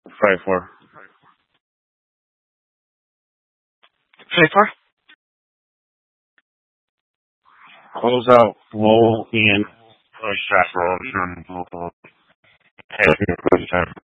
Five four. Paper? Close out, roll in, push strap roll, turn, pull, pull. Hey, first time.